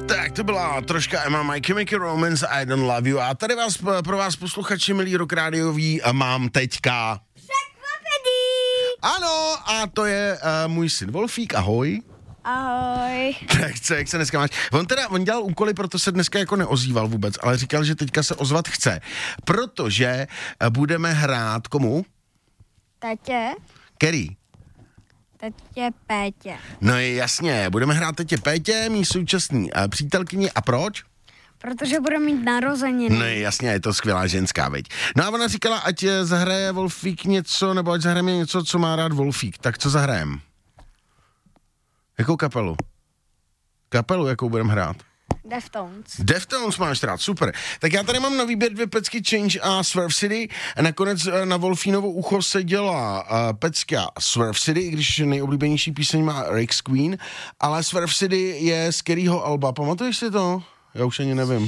Tak to byla troška Emma, My Chemical Romance, I Don't Love You. A tady pro vás posluchači, milí Rock Rádioví, mám teďka překvapení. Ano, a to je můj syn Wolfík, ahoj. Ahoj. Tak co, jak se dneska máš? On dělal úkoly, proto se dneska jako neozýval vůbec, ale říkal, že teďka se ozvat chce, protože budeme hrát komu? Tatě. Který? Tetě Pétě. No jasně, budeme hrát tetě Pétě, mý současný přítelkyni. A proč? Protože bude mít narozeniny. No jasně, je to skvělá ženská, veď. No a ona říkala, ať zahraje Wolfík něco, nebo ať zahrajeme něco, co má rád Wolfík. Tak co zahrajem? Jakou kapelu? Kapelu, jakou budeme hrát? Deftones. Deftones máš rád, super. Tak já tady mám na výběr 2 pecky Change a Swerve City. A nakonec na Wolfínovo ucho se dělá pecka Swerve City, i když nejoblíbenější píseň má Rex Queen, ale Swerve City je z kterýho alba, pamatuješ si to? Já už ani nevím.